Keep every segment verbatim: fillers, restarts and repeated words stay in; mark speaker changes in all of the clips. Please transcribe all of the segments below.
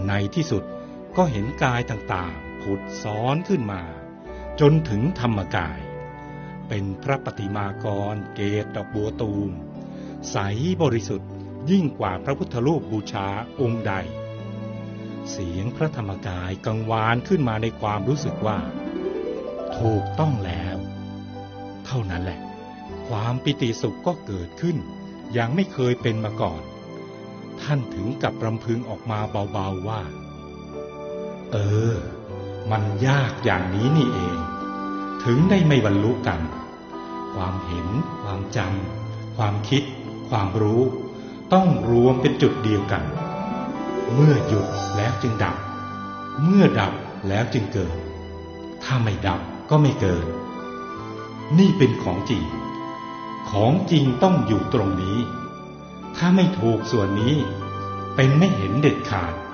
Speaker 1: ในที่สุดก็เห็นกายต่างๆผุดซ้อนขึ้นมาจนถึงธรรมกายเป็นพระปฏิมากรเกศดอกบัวตูมใสบริสุทธิ์ยิ่งกว่าพระพุทธรูปบูชาองค์ใดเสียงพระธรรมกายกังวานขึ้นมาในความรู้สึกว่าถูกต้องแล้วเท่านั้นแหละความปิติสุขก็เกิดขึ้นอย่างไม่เคยเป็นมาก่อนท่านถึงกับรำพึงออกมาเบาๆว่าเออมันยากอย่างนี้นี่เองถึงได้ไม่บรรลุกันความเห็นความจำความคิดความรู้ต้องรวมเป็นจุดเดียวกันเมื่อหยุดแล้วจึงดับเมื่อดับแล้วจึงเกิดถ้าไม่ดับก็ไม่เกิดนี่เป็นของจริงของจริงต้องอยู่ตรงนี้ถ้าไม่ถูกส่วนนี้เป็นไม่เห็นเด็ดขาด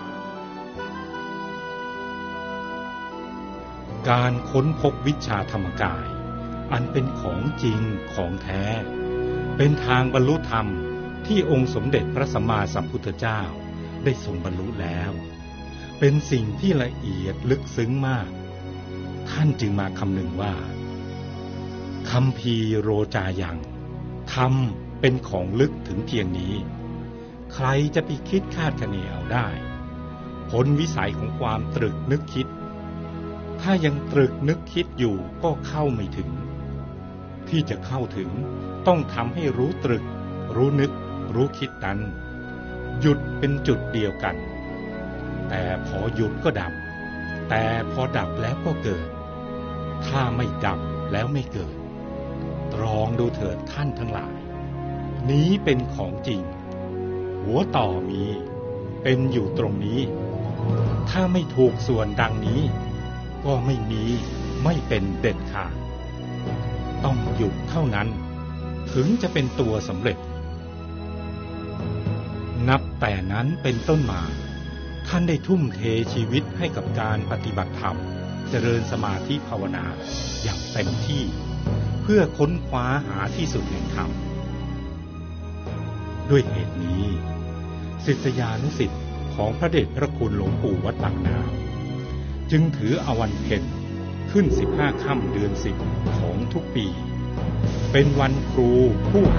Speaker 1: การค้นพบวิชาธรรมกายอันเป็นของจริงของแท้เป็นทางบรรลุธรรมที่องค์สมเด็จพระสัมมาสัมพุทธเจ้าได้ทรงบรรลุแล้วเป็นสิ่งที่ละเอียดลึกซึ้งมากท่านจึงมาคำนึงว่าคัมภีร์โรจายังธรรมเป็นของลึกถึงเพียงนี้ใครจะไปคิดคาดคะเนเอาได้พ้นวิสัยของความตรึกนึกคิดถ้ายังตรึกนึกคิดอยู่ก็เข้าไม่ถึงที่จะเข้าถึงต้องทำให้รู้ตรึกรู้นึกรู้คิดนั้นหยุดเป็นจุดเดียวกันแต่พอหยุดก็ดับแต่พอดับแล้วก็เกิดถ้าไม่ดับแล้วไม่เกิดตรองดูเถิดท่านทั้งหลายนี้เป็นของจริงหัวต่อมีเป็นอยู่ตรงนี้ถ้าไม่ถูกส่วนดังนี้ก็ไม่มีไม่เป็นเด็ดขาดต้องหยุดเท่านั้นถึงจะเป็นตัวสำเร็จนับแต่นั้นเป็นต้นมาท่านได้ทุ่มเทชีวิตให้กับการปฏิบัติธรรมเจริญสมาธิภาวนาอย่างเต็มที่เพื่อค้นคว้าหาที่สุดแห่งธรรมด้วยเหตุนี้ศิษยานุศิษย์ของพระเดชพระคุณหลวงปู่วัดปากน้ำจึงถือเอาวันเพ็ญขึ้นสิบห้าค่ำเดือนสิบของทุกปีเป็นวันครูผู้